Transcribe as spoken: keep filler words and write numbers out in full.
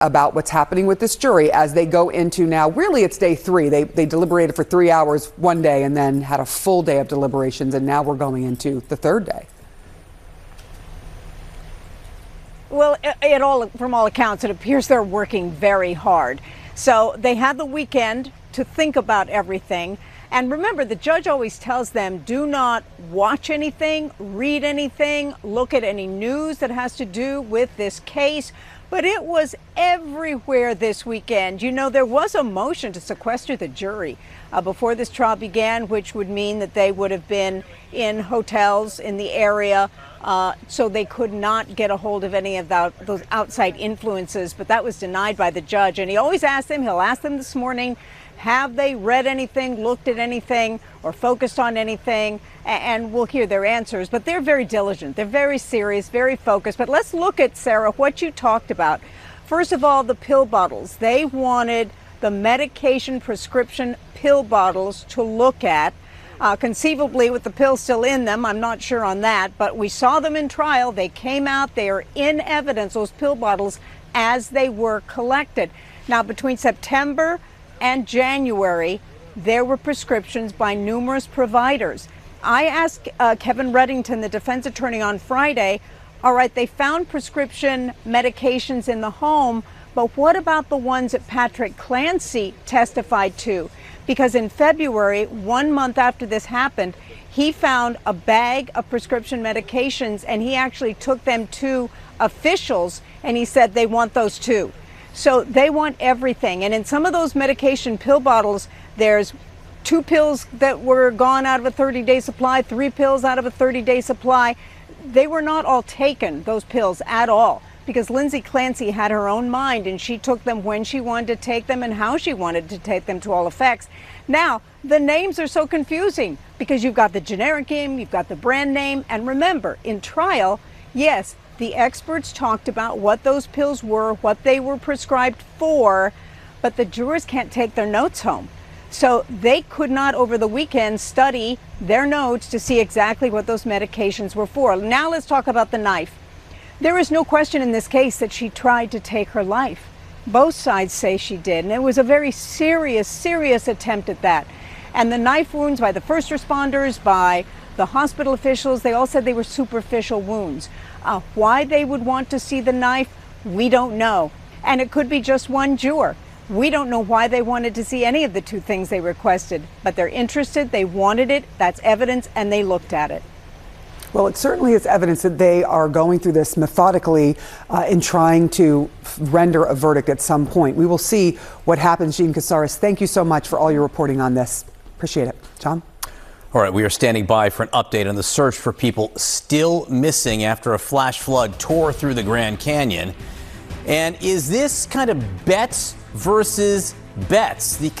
about what's happening with this jury as they go into now, really it's day three. They, they deliberated for three hours one day and then had a full day of deliberations, and now we're going into the third day. Well, it all, from all accounts, it appears they're working very hard. So they had the weekend to think about everything. And remember, the judge always tells them, do not watch anything, read anything, look at any news that has to do with this case. But it was everywhere this weekend. You know, there was a motion to sequester the jury uh, before this trial began, which would mean that they would have been in hotels in the area, uh, so they could not get a hold of any of that, those outside influences. But that was denied by the judge. And he always asks them, he'll ask them this morning, have they read anything, looked at anything, or focused on anything? And we'll hear their answers. But they're very diligent. They're very serious, very focused. But let's look at, Sarah, what you talked about. First of all, the pill bottles. They wanted the medication prescription pill bottles to look at, uh, conceivably with the pill still in them. I'm not sure on that. But we saw them in trial. They came out. They are in evidence, those pill bottles, as they were collected. Now, between September and January, there were prescriptions by numerous providers. I asked uh, Kevin Reddington, the defense attorney, on Friday, all right, they found prescription medications in the home, but what about the ones that Patrick Clancy testified to? Because in February, one month after this happened, he found a bag of prescription medications, and he actually took them to officials, and he said they want those too. So they want everything. And in some of those medication pill bottles, there's two pills that were gone out of a thirty day supply, three pills out of a thirty day supply. They were not all taken, those pills, at all, because Lindsay Clancy had her own mind, and she took them when she wanted to take them and how she wanted to take them, to all effects. Now, the names are so confusing because you've got the generic name, you've got the brand name. And remember, in trial, yes, the experts talked about what those pills were, what they were prescribed for, but the jurors can't take their notes home. So they could not, over the weekend, study their notes to see exactly what those medications were for. Now let's talk about the knife. There is no question in this case that she tried to take her life. Both sides say she did, and it was a very serious, serious attempt at that. And the knife wounds by the first responders, by the hospital officials, they all said they were superficial wounds. Uh, why they would want to see the knife, we don't know. And it could be just one juror. We don't know why they wanted to see any of the two things they requested, but they're interested, they wanted it, that's evidence, and they looked at it. Well, it certainly is evidence that they are going through this methodically uh, in trying to render a verdict at some point. We will see what happens. Jean Casarez, thank you so much for all your reporting on this. Appreciate it. John? All right, we are standing by for an update on the search for people still missing after a flash flood tore through the Grand Canyon. And is this kind of bets versus bets? The